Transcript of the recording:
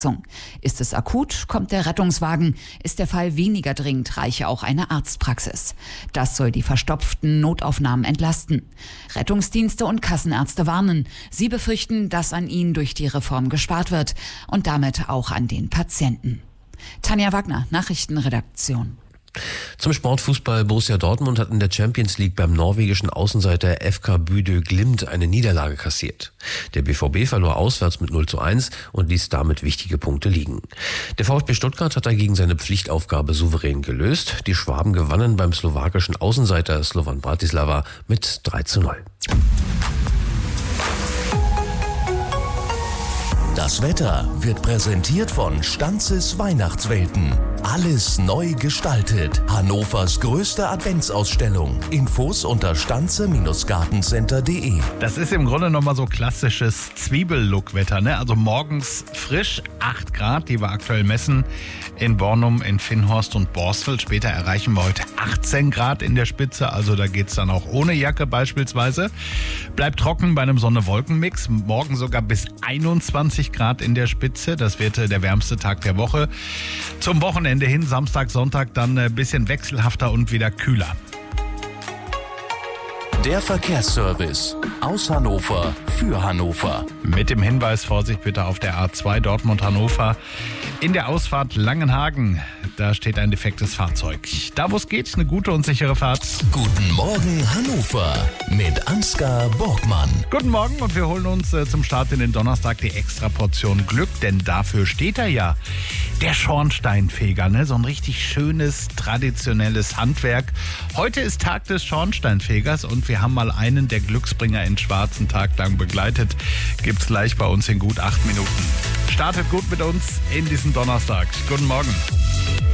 Ist es akut, kommt der Rettungswagen. Ist der Fall weniger dringend, reiche auch eine Arztpraxis. Das soll die verstopften Notaufnahmen entlasten. Rettungsdienste und Kassenärzte warnen. Sie befürchten, dass an ihnen durch die Reform gespart wird und damit auch an den Patienten. Tanja Wagner, Nachrichtenredaktion. Zum Sportfußball: Borussia Dortmund hat in der Champions League beim norwegischen Außenseiter FK Bodø Glimt eine Niederlage kassiert. Der BVB verlor auswärts mit 0:1 und ließ damit wichtige Punkte liegen. Der VfB Stuttgart hat dagegen seine Pflichtaufgabe souverän gelöst. Die Schwaben gewannen beim slowakischen Außenseiter Slovan Bratislava mit 3:0. Das Wetter wird präsentiert von Stanzes Weihnachtswelten. Alles neu gestaltet. Hannovers größte Adventsausstellung. Infos unter stanze-gartencenter.de. Das ist im Grunde nochmal so klassisches Zwiebellook-Wetter, ne? Also morgens frisch, 8 Grad, die wir aktuell messen in Bornum, in Finnhorst und Borsfeld. Später erreichen wir heute 18 Grad in der Spitze, also da geht's dann auch ohne Jacke beispielsweise. Bleibt trocken bei einem Sonne-Wolken-Mix. Morgen sogar bis 21 Grad in der Spitze. Das wird der wärmste Tag der Woche. Zum Wochenende hin, Samstag, Sonntag, dann ein bisschen wechselhafter und wieder kühler. Der Verkehrsservice aus Hannover für Hannover. Mit dem Hinweis: Vorsicht bitte auf der A2 Dortmund-Hannover. In der Ausfahrt Langenhagen, da steht ein defektes Fahrzeug. Da wo es geht, eine gute und sichere Fahrt. Guten Morgen Hannover mit Ansgar Borgmann. Guten Morgen, und wir holen uns zum Start in den Donnerstag die Extraportion Glück, denn dafür steht er ja. Der Schornsteinfeger, ne? So ein richtig schönes, traditionelles Handwerk. Heute ist Tag des Schornsteinfegers und wir haben mal einen der Glücksbringer in Schwarz einen Tag lang begleitet. Gibt's gleich bei uns in gut 8 Minuten. Startet gut mit uns in diesen Donnerstag. Guten Morgen.